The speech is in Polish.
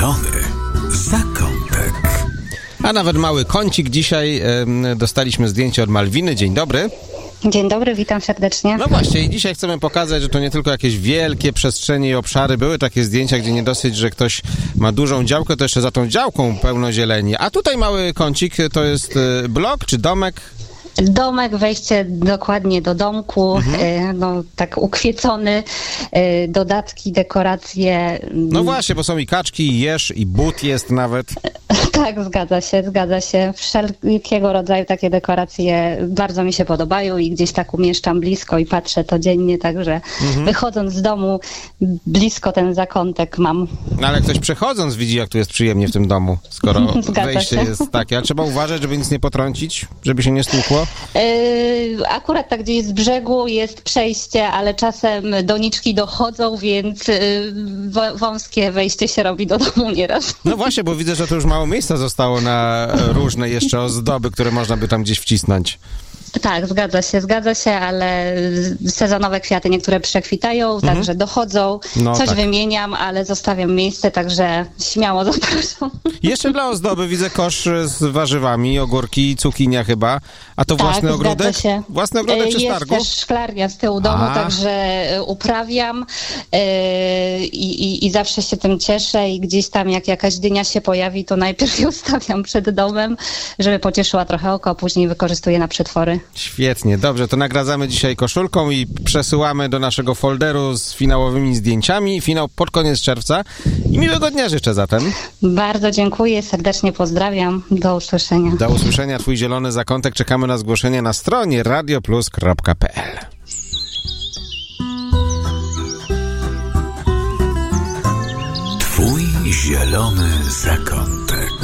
zielony zakątek. A nawet mały kącik. Dzisiaj dostaliśmy zdjęcie od Malwiny. Dzień dobry. Dzień dobry, witam serdecznie. No właśnie, i dzisiaj chcemy pokazać, że to nie tylko jakieś wielkie przestrzenie i obszary. Były takie zdjęcia, gdzie nie dosyć, że ktoś ma dużą działkę, to jeszcze za tą działką pełno zieleni. A tutaj mały kącik, to jest blok czy domek? Domek, wejście dokładnie do domku, no tak ukwiecony, dodatki, dekoracje. No właśnie, bo są i kaczki, i jeż, i but jest nawet. Tak, zgadza się. Wszelkiego rodzaju takie dekoracje bardzo mi się podobają i gdzieś tak umieszczam blisko i patrzę codziennie, także wychodząc z domu blisko ten zakątek mam. No ale ktoś przechodząc widzi, jak tu jest przyjemnie w tym domu, skoro wejście jest takie. A trzeba uważać, żeby nic nie potrącić, żeby się nie stłukło? Akurat tak gdzieś z brzegu jest przejście, ale czasem doniczki dochodzą, więc wąskie wejście się robi do domu nieraz. No właśnie, bo widzę, że to już mało miejsca zostało na różne jeszcze ozdoby, które można by tam gdzieś wcisnąć. Tak, zgadza się, ale sezonowe kwiaty niektóre przekwitają, także dochodzą, coś wymieniam, ale zostawiam miejsce, także śmiało zapraszam. Jeszcze dla ozdoby widzę kosz z warzywami, ogórki, cukinia chyba, a to własny ogródek? Zgadza się. Własny ogródek czy z targu? Jest też szklarnia z tyłu domu, także uprawiam i zawsze się tym cieszę i gdzieś tam jak jakaś dynia się pojawi, to najpierw ją stawiam przed domem, żeby pocieszyła trochę oko, a później wykorzystuję na przetwory. Świetnie, dobrze, to nagradzamy dzisiaj koszulką i przesyłamy do naszego folderu z finałowymi zdjęciami. Finał pod koniec czerwca i miłego dnia życzę zatem. Bardzo dziękuję, serdecznie pozdrawiam, do usłyszenia. Do usłyszenia, Twój zielony zakątek. Czekamy na zgłoszenie na stronie radioplus.pl. Twój zielony zakątek.